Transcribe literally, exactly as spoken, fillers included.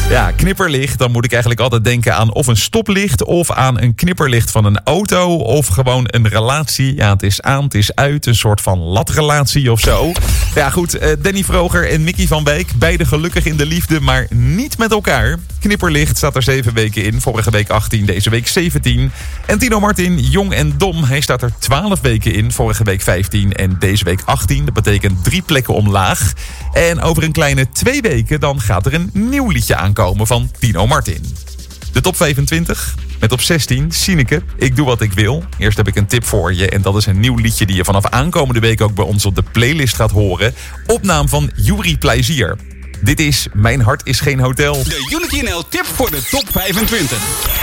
Ja, knipperlicht. Dan moet ik eigenlijk altijd denken aan of een stoplicht... of aan een knipperlicht van een auto... of gewoon een relatie. Ja, het is aan, het is uit. Een soort van latrelatie of zo. Ja, goed. Danny Vroger en Mickey van Beek. Beide gelukkig in de liefde, maar niet met elkaar. Knipperlicht staat er zeven weken in. Vorige week achttien, deze week zeventien. En Tino Martin, jong en dom. Hij staat er twaalf weken in. Vorige week vijftien en deze week achttien. Dat betekent drie plekken omlaag. En over een kleine twee weken dan gaat er een nieuw liedje aankomen van Tino Martin. De top vijfentwintig. Met op zestien, Sineke, Ik doe wat ik wil. Eerst heb ik een tip voor je. En dat is een nieuw liedje die je vanaf aankomende week ook bij ons op de playlist gaat horen. Opnaam van Yuri Plezier. Dit is Mijn hart is geen hotel. De Unity N L tip voor de top vijfentwintig.